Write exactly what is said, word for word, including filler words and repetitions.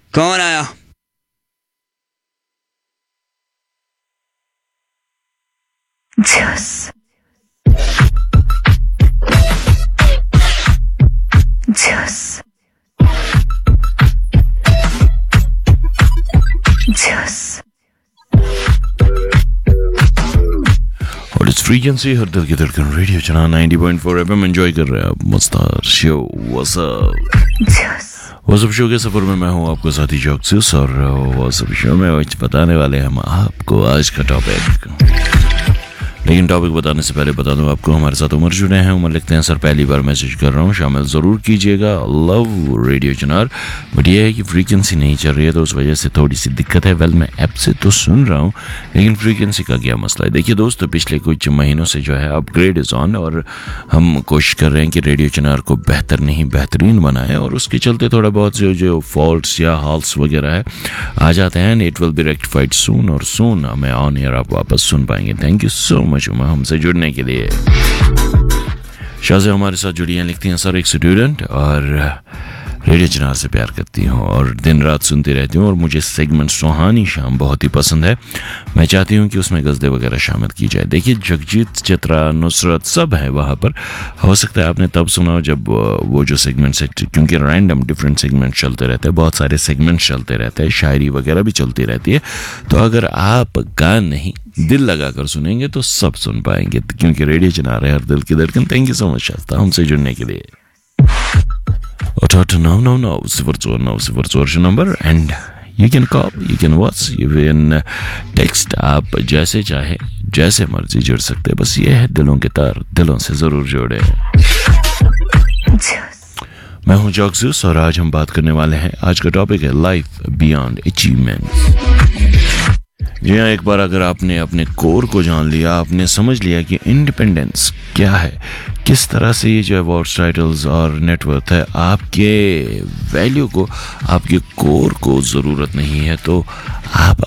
कौन आया? Just, just, just. और इस फ्रीक्वेंसी हर दिल की धड़कन रेडियो चला ninety point four FM enjoy कर रहे हैं आप। मस्तार शो व्हाट्सअप व्हाट्सअप शो के सफर में मैं हूं आपको साथी जॉक्सिस और व्हाट्सअप शो में आज बताने वाले हैं हम आपको आज का टॉपिक। लेकिन टॉपिक बताने से पहले बता दूं आपको हमारे साथ उमर जुड़े हैं। उमर लिखते हैं सर पहली बार मैसेज कर रहा हूं, शामिल ज़रूर कीजिएगा। लव रेडियो चनार, बट ये है कि फ्रीक्वेंसी नहीं चल रही है तो उस वजह से थोड़ी सी दिक्कत है। वेल मैं ऐप से तो सुन रहा हूं लेकिन फ्रीक्वेंसी का क्या मसला है। देखिए दोस्तों, पिछले कुछ महीनों से जो है अपग्रेड इज़ ऑन और हम कोशिश कर रहे हैं कि रेडियो चनार को बेहतर नहीं बेहतरीन बनाएं और उसके चलते थोड़ा बहुत जो जो फॉल्ट्स या हॉल्स वगैरह है आ जाते हैं। इट विल बी रेक्टिफाइड सून और सून हमें ऑन एयर आप वापस सुन पाएंगे। Thank you so much Uma हमसे जुड़ने के लिए। शाज़े हमारे साथ जुड़ी हैं, लिखती हैं सर एक स्टूडेंट और रेडियो चनार से प्यार करती हूँ और दिन रात सुनती रहती हूँ और मुझे सेगमेंट सुहानी शाम बहुत ही पसंद है। मैं चाहती हूँ कि उसमें गज़लें वगैरह शामिल की जाए। देखिए जगजीत, चित्रा, नुसरत सब है वहाँ पर। हो सकता है आपने तब सुना जब वो जो सेगमेंट्स है, क्योंकि रैंडम डिफरेंट सेगमेंट चलते रहते हैं, बहुत सारे सेगमेंट चलते रहते हैं, शायरी वगैरह भी चलती रहती है। तो अगर आप गान नहीं दिल लगा कर सुनेंगे तो सब सुन पाएंगे, क्योंकि रेडियो चना रहे हर दिल की धड़कन। थैंक यू सो मच शास्ता हमसे जुड़ने के लिए। नौ नौ नौ सिफर चौर नौ सिफर चौर number and you can call, you can what's, you can text. आप जैसे चाहे जैसे मर्जी जुड़ सकते हैं, बस ये है दिलों के तार दिलों से जरूर जोड़े। मैं हूं जॉक्सिस और आज हम बात करने वाले हैं, आज का टॉपिक है लाइफ बियॉन्ड अचीवमेंट्स। जी हाँ, एक बार अगर आपने अपने कोर को जान लिया, आपने समझ लिया कि इंडिपेंडेंस क्या है, किस तरह से ये जो अवार्ड्स, टाइटल्स और नेटवर्थ है, आपके वैल्यू को, आपके कोर को ज़रूरत नहीं है, तो आप